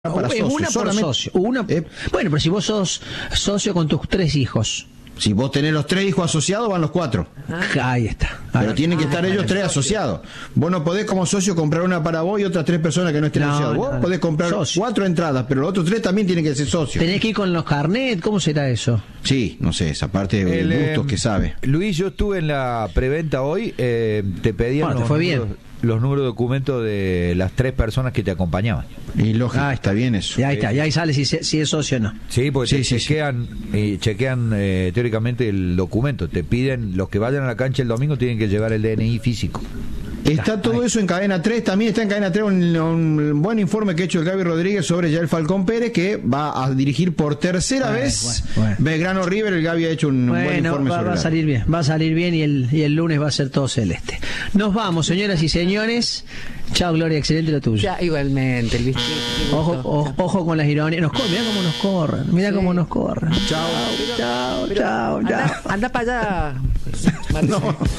Para es socio, una por solamente. socio. Bueno, pero si vos sos socio con tus 3 hijos. Si vos tenés los 3 hijos asociados, van los 4. Ahí está. Pero tienen que estar ellos 3 asociados. Vos no podés como socio comprar una para vos y otras 3 personas que no estén asociadas. Vos podés comprar socio. 4 entradas, pero los otros 3 también tienen que ser socios. Tenés que ir con los carnet, ¿cómo será eso? Sí, no sé, esa parte de gustos que sabe. Luis, yo estuve en la preventa hoy, te pedían te fue bien. Los números de documentos de las 3 personas que te acompañaban. Y lógico, está bien eso. Y ahí está, y ahí sale si es socio o no. Sí, porque chequean teóricamente el documento. Te piden, los que vayan a la cancha el domingo tienen que llevar el DNI físico. Está todo eso en Cadena 3, también está en Cadena 3 un buen informe que ha hecho el Gaby Rodríguez sobre Yael Falcón Pérez, que va a dirigir por tercera vez Belgrano River. El Gaby ha hecho un buen informe sobre va a salir bien y el lunes va a ser todo celeste. Nos vamos, señoras y señores. Chao, Gloria, excelente lo tuyo. Ya, igualmente, Luis. Ojo con las ironías. Mirá cómo nos corren. Mirá cómo nos corren. Chao. Chao. Anda para allá. No.